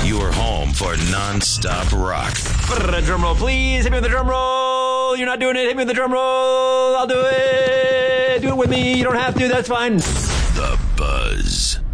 Your home for non-stop rock. Drum roll, please. Hit me with the drum roll. You're not doing it. Hit me with the drum roll. I'll do it. Do it with me. You don't have to. That's fine. The Buzz.